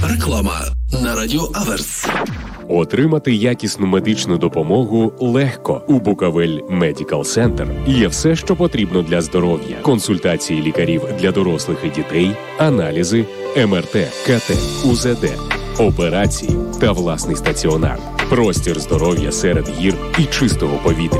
Реклама на Радіо Аверс. Отримати якісну медичну допомогу легко. У Буковель Медикал Центр є все, що потрібно для здоров'я. Консультації лікарів для дорослих і дітей, аналізи, МРТ, КТ, УЗД, операції та власний стаціонар. Простір здоров'я серед гір і чистого повітря.